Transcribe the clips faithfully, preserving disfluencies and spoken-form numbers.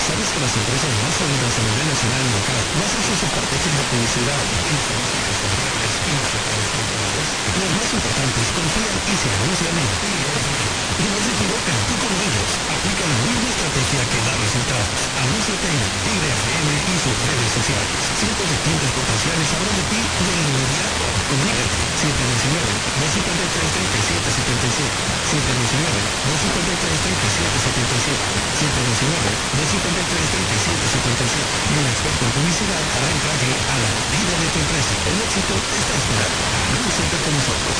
¿Sabes que las empresas más sólidas a nivel nacional y local basan sus estrategias de publicidad en estadísticas confiables y resultados comprobados? Los más importantes confían y se anuncian en ti. Y no se equivocan, tú como ellos. Aplica la misma estrategia que da resultados. Anúnciate en Tigre F M y sus redes sociales. Cientos de clientes potenciales hablan de ti de inmediato. Comunícate. siete uno nueve, dos cinco tres, tres siete siete siete. siete uno nueve, dos cinco tres, tres siete siete siete. siete uno nueve, dos cinco tres, tres siete siete siete. Y un experto en publicidad hará entrarle a la vida de tu empresa. El éxito te está esperando. Anúnciate con nosotros.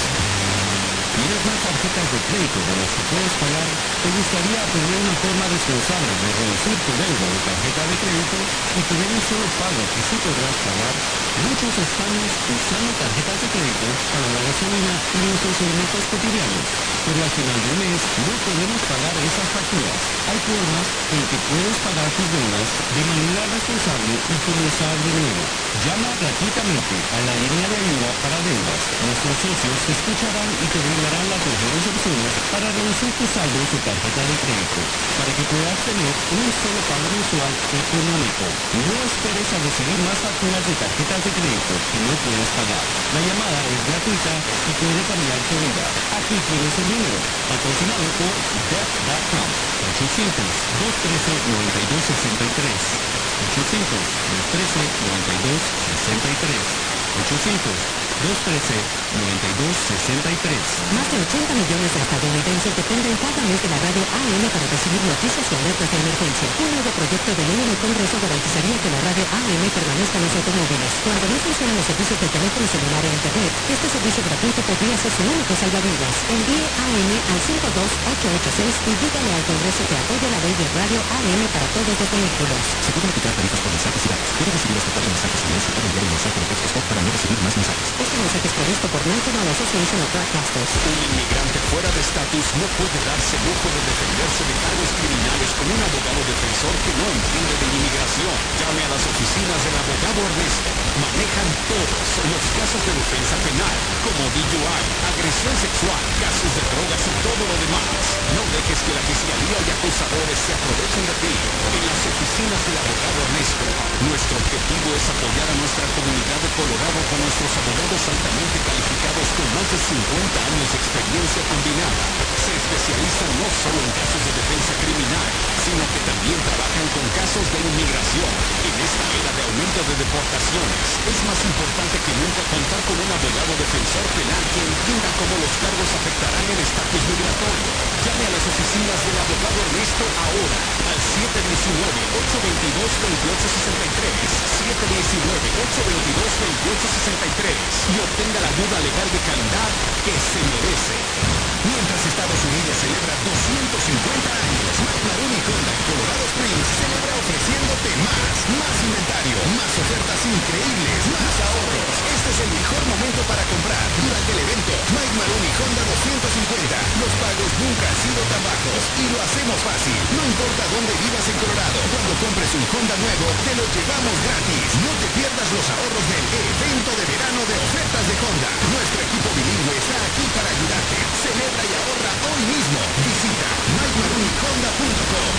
¿Tienes más tarjetas de crédito de las que puedes pagar? ¿Te gustaría tener una forma responsable de reducir tu deuda de tarjeta de crédito y tener un solo pago que sí podrás pagar? Muchos estamos usando tarjetas de crédito para la gasolina y nuestros elementos cotidianos, pero al final del mes no podemos pagar esas facturas. Hay formas en que puedes pagar tus deudas de manera responsable y comenzar de nuevo. Llama gratuitamente a la línea de ayuda para deudas. Nuestros socios te escucharán y te brindarán las mejores opciones para reducir tus saldos de tarjeta de crédito, para que puedas tener un solo pago mensual económico. No esperes a recibir más facturas de tarjetas de crédito que no puedes pagar. La llamada es gratuita y puede cambiar tu vida. Aquí tienes el número, patrocinado por Debt punto com. ochocientos, dos trece, noventa y dos sesenta y tres. ochocientos, dos trece, noventa y dos sesenta y tres. ochocientos, dos trece, noventa y dos sesenta y tres. Más de ochenta millones de estadounidenses dependen cada mes de la radio A M para recibir noticias y alertas de emergencia. Un nuevo proyecto de ley en el Congreso garantizaría que la radio A M permanezca en los automóviles. Cuando no funcionan los servicios de teléfono celular e internet, este servicio gratuito podría ser su único salvavidas. Envíe A M al cinco dos ocho ocho seis y dígale al Congreso que apoya la ley de radio A M para todos los vehículos. Se pueden aplicar tarifas por mensajes y datos. Puede recibir hasta cuatro mensajes al mes y puede enviar un mensaje de texto stop para no recibir más mensajes. Este mensaje es provisto por National Association of Broadcasters. Un inmigrante fuera de estatus no puede darse el lujo de defenderse de cargos criminales con un abogado defensor que no entiende de inmigración. Llame a las oficinas del abogado Ernesto. Manejan todos los casos de defensa penal, como D U I, agresión sexual, casos de drogas y todo lo demás. No dejes que la fiscalía y acusadores se aprovechen de ti. En las oficinas del abogado Ernesto, nuestro objetivo es apoyar a nuestra comunidad de Colorado con nuestros abogados altamente calificados con más de cincuenta años de experiencia combinada. Se especializan no solo en casos de defensa criminal, sino que también trabajan con casos de inmigración. En esta era de aumento de deportaciones, es más importante que nunca contar con un abogado defensor penal que entienda cómo los cargos afectarán el estatus migratorio. Llame a las oficinas del abogado Ernesto ahora al siete uno nueve, ocho dos dos, dos ocho seis tres, siete uno nueve, ocho dos dos, dos ocho seis tres y obtenga la ayuda legal de calidad que se merece. Mientras Estados Unidos celebra doscientos cincuenta años, Mike Maroney Honda en Colorado Springs celebra ofreciéndote más, más inventario, más ofertas increíbles, más ahorros. Este es el mejor momento para comprar. Durante el evento, Mike Maroney Honda doscientos cincuenta. Los pagos nunca han sido tan bajos y lo hacemos fácil. No importa dónde vivas en Colorado, cuando compres un Honda nuevo, te lo llevamos gratis. No te pierdas los ahorros del evento de verano de ofertas de Honda. Nuestro equipo bilingüe está aquí para ayudarte. Celebra y ahorra hoy mismo. Visita mike maroney honda punto com.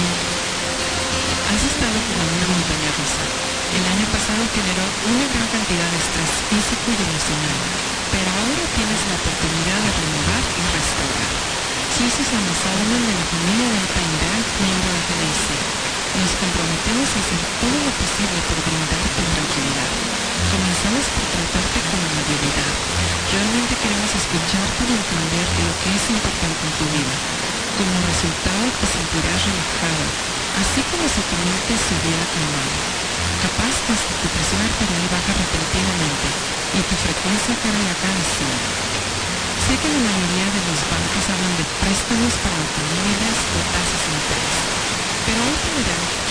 Has estado como una montaña rusa. El año pasado generó una gran cantidad de estrés físico y emocional, pero ahora tienes la oportunidad de renovar y restaurar. Soy Susana Salomon de la familia del Painbank, miembro de G N C. Nos comprometemos a hacer todo lo posible por brindarte tranquilidad. Comenzamos por tratarte con amabilidad. Realmente queremos escucharte y entender lo que es importante en tu vida. Como resultado te sentirás relajado, así como si tu mente se hubiera calmado. Capaz hasta tu presión arterial baja repentinamente y tu frecuencia cardíaca desciende. Sé que la mayoría de los bancos hablan de préstamos para automóviles o tasas de interés, pero hoy te dirán